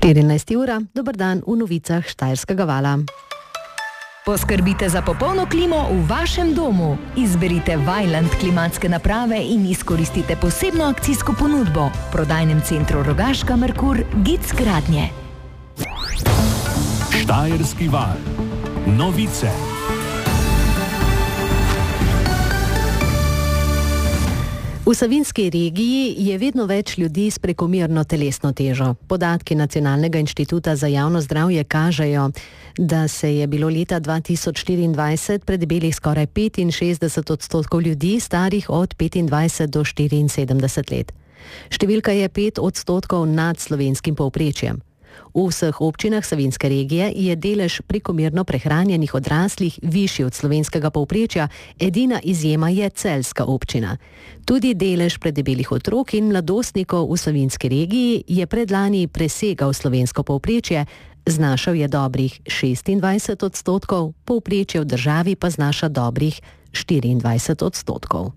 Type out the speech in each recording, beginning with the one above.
14 ura, dober dan v novicah Štajerskega vala. Poskrbite za popolno klimo v vašem domu. Izberite Vaillant klimatske naprave in izkoristite posebno akcijsko ponudbo v prodajnem centru Rogaška Merkur Gic Gradnje. Štajerski val. Novice. V Savinjski regiji je vedno več ljudi s prekomerno telesno težo. Podatki Nacionalnega inštituta za javno zdravje kažejo, da se je bilo leta 2024 predebelih skoraj 65% ljudi starih od 25 do 74 let. Številka je 5% nad slovenskim povprečjem. V vseh občinah Savinjske regije je delež prekomerno prehranjenih odraslih višji od slovenskega povprečja, edina izjema je celjska občina. Tudi delež predebelih otrok in mladostnikov v Savinjski regiji je predlani presegal slovensko povprečje, znašal je dobrih 26%, povprečje v državi pa znaša dobrih 24%.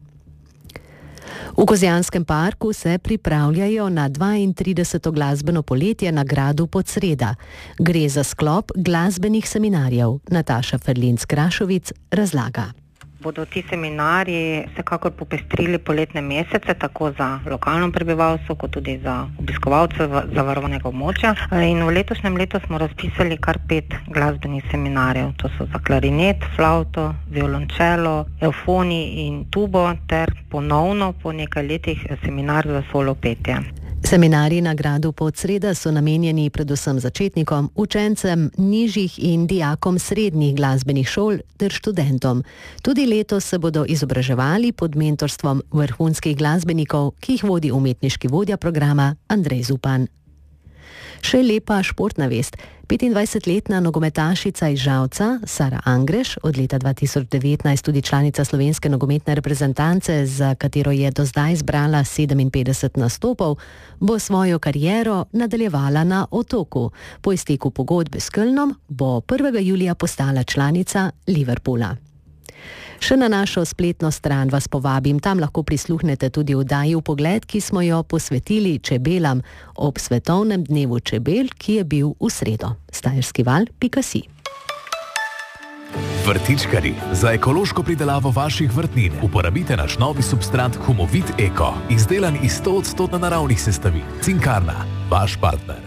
V Kozjanskem parku se pripravljajo na 32. glasbeno poletje na gradu Podsreda. Gre za sklop glasbenih seminarjev. Nataša Ferlinc-Krašovic razlaga. Bodo ti seminarji vsekakor popestrili poletne mesece, tako za lokalno prebivalstvo, kot tudi za obiskovalce zavarovanega območja. In v letošnjem letu smo razpisali kar 5 glasbenih seminarjev. To so za klarinet, flavto, violončelo, evfoni in tubo ter ponovno po nekaj letih seminar za solo petje. Seminarji na gradu Podsreda so namenjeni predvsem začetnikom, učencem nižjih in dijakom srednjih glasbenih šol ter študentom. Tudi letos se bodo izobraževali pod mentorstvom vrhunskih glasbenikov, ki jih vodi umetniški vodja programa Andrej Zupan. Še lepa športna vest. 25-letna nogometašica iz Žalca, Sara Angreš, od leta 2019 tudi članica slovenske nogometne reprezentance, za katero je do zdaj zbrala 57 nastopov, bo svojo kariero nadaljevala na Otoku. Po izteku pogodbe s Kölnom bo 1. julija postala članica Liverpoola. Še na našo spletno stran vas povabim, tam lahko prisluhnete tudi oddaji Vpogled, ki smo jo posvetili čebelam ob svetovnem dnevu čebel, ki je bil v sredo. Štajerskival.si. Vrtičkarji, za ekološko pridelavo vaših vrtnin uporabite naš novi substrat Humovit Eko, izdelan iz 100% naravnih sestavin. Cinkarna, vaš partner.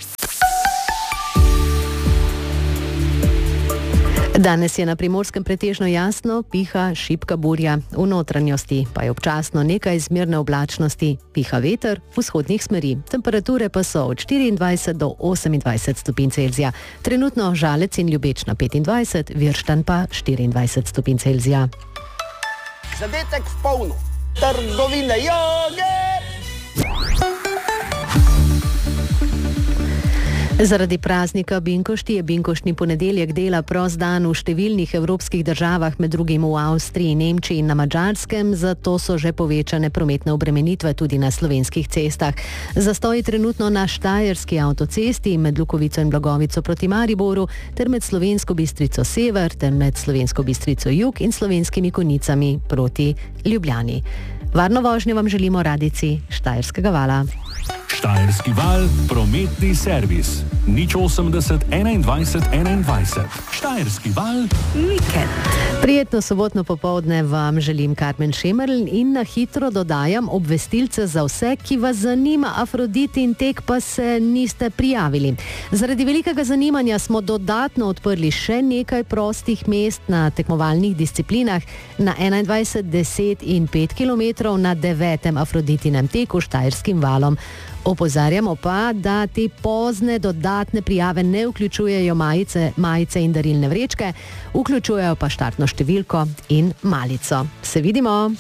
Danes je na Primorskem pretežno jasno, piha šibka burja, v notranjosti pa je občasno nekaj zmerne oblačnosti, piha veter vzhodnih smeri. Temperature pa so od 24 do 28 stopinj Celzija. Trenutno Žalec in Ljubeč na 25, Virštan pa 24 stopinj Celzija. Zadetek v polno. Trgovine joge! Zaradi praznika Binkošti je binkoštni ponedeljek dela prost dan v številnih evropskih državah, med drugim v Avstriji, Nemčiji in na Madžarskem, zato so že povečane prometne obremenitve tudi na slovenskih cestah. Zastoji trenutno na Štajerski avtocesti med Lukovico in Blagovico proti Mariboru ter med Slovensko Bistrico sever ter med Slovensko Bistrico jug in Slovenskimi Konjicami proti Ljubljani. Varno vožnjo vam želimo radijci Štajerskega vala. Štajerski val, prometni servis. 080 21 21. Štajerski val. Vikend. Prijetno sobotno popoldne vam želim Karmen Šemerl in na hitro dodajam obvestilce za vse, ki vas zanima Afroditi in tek, pa se niste prijavili. Zaradi velikega zanimanja smo dodatno odprli še nekaj prostih mest na tekmovalnih disciplinah na 21, 10 in 5 km na 9. Afroditinem teku Štajerskim valom. Opozarjamo pa, da te pozne dodatne prijave ne vključujejo majice in darilne vrečke, vključujejo pa štartno številko in malico. Se vidimo!